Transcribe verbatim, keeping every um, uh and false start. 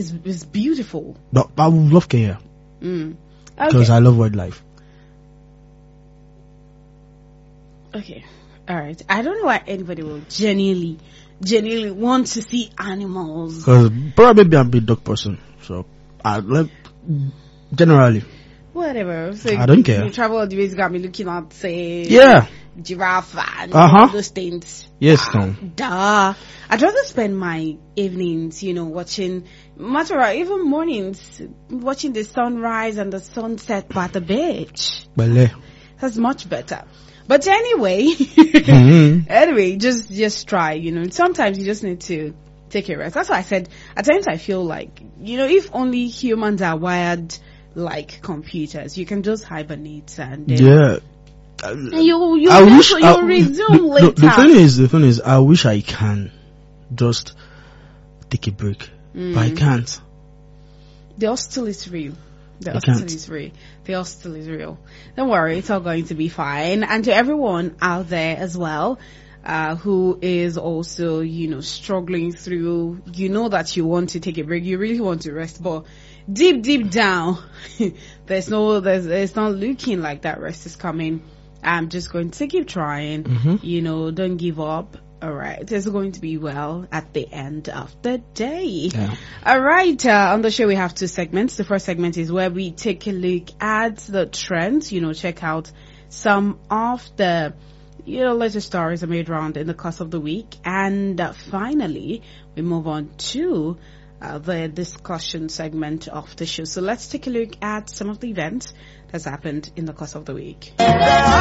is is beautiful. But I would love Kenya Mm. because Okay. I love wildlife. Okay. All right. I don't know why anybody will genuinely, genuinely want to see animals. Because probably maybe I'm a big dog person, so I like generally. Whatever. So I don't care. You travel all the way to got me looking at, say, Yeah. giraffe and Uh-huh. all those things. Yes, Ah, Tom. Duh. I'd rather spend my evenings, you know, watching, matter of even mornings, watching the sunrise and the sunset by the beach. Bele. That's much better. But anyway, Mhm. anyway, just just try. You know, sometimes you just need to take a rest. That's why I said at times I feel like, you know, if only humans are wired like computers, you can just hibernate and then Yeah. and you you I also, wish you I- resume the, later. The, the thing is, the thing is, I wish I can just take a break, but I can't. The hostel is real. The I hostel can't. is real. The hostel is real. Don't worry, it's all going to be fine. And to everyone out there as well, uh, who is also, you know, struggling through, you know that you want to take a break, you really want to rest, but deep, deep down, there's no, there's, it's not looking like that rest is coming. I'm just going to keep trying. Mhm. You know, don't give up. All right, it's going to be well at the end of the day. Yeah. All right, uh, on the show we have two segments. The first segment is where we take a look at the trends, you know, check out some of the, you know, latest stories that made round in the course of the week. And uh, finally, we move on to uh, the discussion segment of the show. So let's take a look at some of the events that's happened in the course of the week.